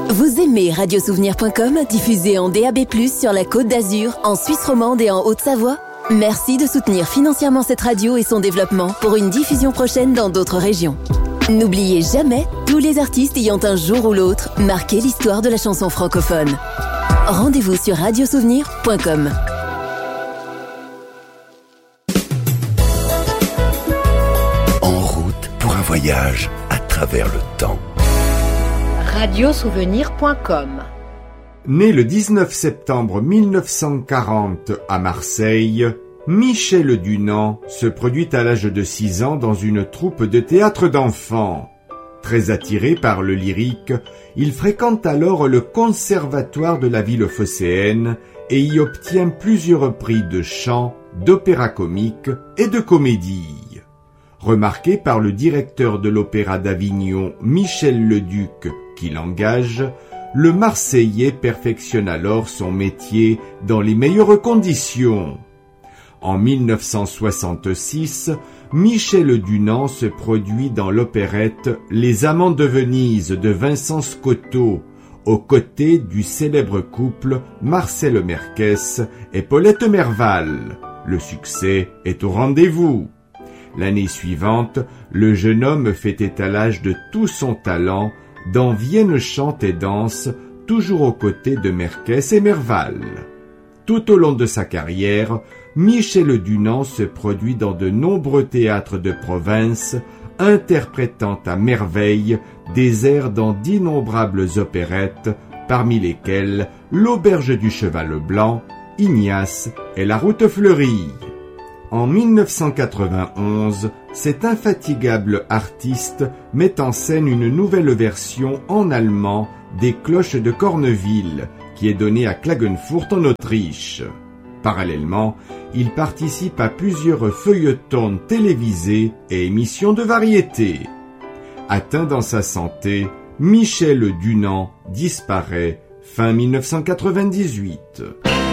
Vous aimez radiosouvenir.com, diffusé en DAB+, sur la Côte d'Azur, en Suisse romande et en Haute-Savoie? Merci de soutenir financièrement cette radio et son développement pour une diffusion prochaine dans d'autres régions. N'oubliez jamais, tous les artistes ayant un jour ou l'autre marqué l'histoire de la chanson francophone. Rendez-vous sur radiosouvenir.com. En route pour un voyage à travers le temps. Radiosouvenir.com. Né le 19 septembre 1940 à Marseille, Michel Dunant se produit à l'âge de 6 ans dans une troupe de théâtre d'enfants. Très attiré par le lyrique, il fréquente alors le conservatoire de la ville phocéenne et y obtient plusieurs prix de chant, d'opéra comique et de comédie. Remarqué par le directeur de l'Opéra d'Avignon, Michel Leduc, qui l'engage, le Marseillais perfectionne alors son métier dans les meilleures conditions. En 1966, Michel Dunant se produit dans l'opérette Les Amants de Venise de Vincent Scotto, aux côtés du célèbre couple Marcel Merkès et Paulette Merval. Le succès est au rendez-vous. L'année suivante, le jeune homme fait étalage de tout son talent dans Vienne chante et danse, toujours aux côtés de Merkès et Merval. Tout au long de sa carrière, Michel Dunant se produit dans de nombreux théâtres de province, interprétant à merveille des airs dans d'innombrables opérettes, parmi lesquelles L'Auberge du Cheval Blanc, Ignace et La Route fleurie. En 1991, cet infatigable artiste met en scène une nouvelle version en allemand des Cloches de Corneville, qui est donnée à Klagenfurt en Autriche. Parallèlement, il participe à plusieurs feuilletons télévisés et émissions de variété. Atteint dans sa santé, Michel Dunant disparaît fin 1998.